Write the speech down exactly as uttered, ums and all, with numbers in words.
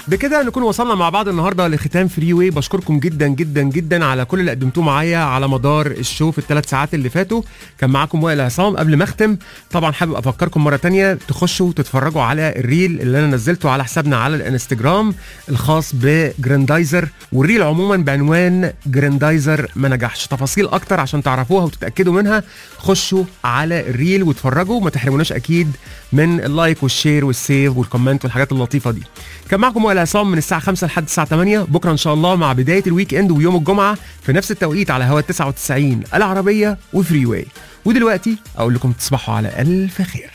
بكده نكون وصلنا مع بعض النهارده لختام فري واي. بشكركم جدا جدا جدا على كل اللي قدمتوه معايا على مدار الشو في الثلاث ساعات اللي فاتوا. كان معاكم وائل عصام. قبل ما اختم طبعا حابب افكركم مره تانية تخشوا تتفرجوا على الريل اللي انا نزلته على حسابنا على الانستجرام الخاص بجراندايزر، والريل عموما بعنوان جراندايزر ما نجحش. تفاصيل اكتر عشان تعرفوها وتتاكدوا منها خشوا على الريل واتفرجوا. ما تحرموناش اكيد من اللايك والشير والسيف والكومنت والحاجات اللطيفه دي. كان معكم وائل عصام من الساعه خمسة لحد الساعه ثمانية. بكره ان شاء الله مع بدايه الويك اند ويوم الجمعه في نفس التوقيت على هوا تسعة وتسعين العربيه وفري واي. ودلوقتي اقول لكم تصبحوا على الف خير.